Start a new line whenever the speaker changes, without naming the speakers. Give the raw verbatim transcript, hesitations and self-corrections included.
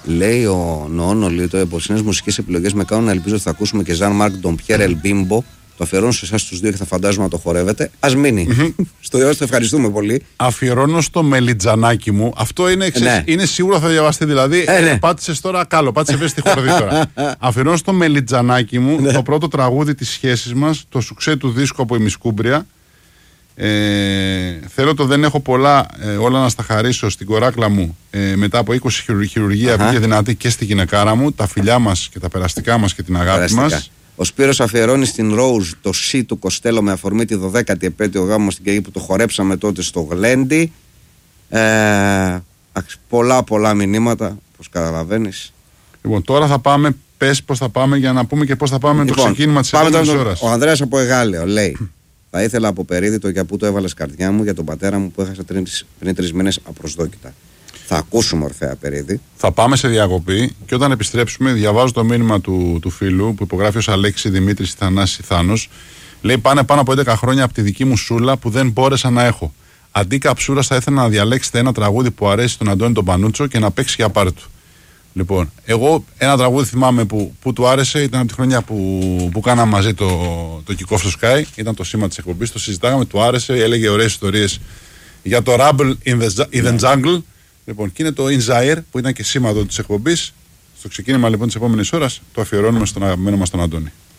Λέει ο Νόνο Λίτο, οι εποχές μουσικές επιλογές με κάνουν να ελπίζω ότι θα ακούσουμε και Ζαν Μάρκ τον Πιέρ Ελμπίμπο. Το αφιερώνω σε εσάς τους δύο και θα φαντάζομαι να το χορεύετε. Ας μείνει. Mm-hmm. Στο ιό, ευχαριστούμε πολύ.
Αφιερώνω στο μελιτζανάκι μου. Αυτό είναι, ξέρεις,
ναι.
είναι σίγουρο θα διαβαστεί. Δηλαδή,
ε, ναι.
πάτησες τώρα κάλο, πάτησες βέβαια στη χορδή τώρα. Αφιερώνω στο μελιτζανάκι μου το πρώτο τραγούδι της σχέσης μας, το σουξέ του δίσκου από η Μισκούμπρια. Ε, θέλω το δεν έχω πολλά, ε, όλα να στα χαρίσω στην κοράκλα μου. Ε, μετά από είκοσι χειρουργία πήγε δυνατή και στη γυναικάρα μου. Τα φιλιά μας και τα περαστικά μας και την αγάπη περαστικά. μας.
Ο Σπύρος αφιερώνει στην Rose το C του Κοστέλο με αφορμή τη δωδέκατη επέτειο γάμου στην Καγή που το χορέψαμε τότε στο Γλέντι. Ε, πολλά πολλά μηνύματα, όπως καταλαβαίνεις.
Λοιπόν, τώρα θα πάμε, πες πώς θα πάμε για να πούμε και πώς θα πάμε λοιπόν, το ξεκίνημα της επόμενης ώρας.
Ο Ανδρέας από Εγάλεο λέει: θα ήθελα από Περίδη το για που το έβαλες καρδιά μου για τον πατέρα μου που έχασε πριν τρεις μήνες απροσδόκητα. Θα ακούσουμε Ορφέα Περίδη.
Θα πάμε σε διακοπή και όταν επιστρέψουμε, διαβάζω το μήνυμα του, του φίλου που υπογράφει ως Αλέξη Δημήτρης Θανάση Θάνος. Λέει: πάνε πάνω από έντεκα χρόνια από τη δική μου σούλα που δεν μπόρεσα να έχω. Αντί καψούρας, θα ήθελα να διαλέξετε ένα τραγούδι που αρέσει στον Αντώνη τον Πανούτσο και να παίξει για πάρτι του. Λοιπόν, εγώ ένα τραγούδι θυμάμαι που, που του άρεσε, ήταν από τη χρονιά που, που κάναμε μαζί το, το Kick Off to Sky, ήταν το σήμα της εκπομπής, το συζητάγαμε, του άρεσε, έλεγε ωραίες ιστορίες για το Rumble in the, in the Jungle. Λοιπόν, και είναι το In Zaire που ήταν και σήματο της εκπομπής. Στο ξεκίνημα λοιπόν της επόμενης ώρας το αφιερώνουμε στον αγαπημένο μας τον Αντώνη.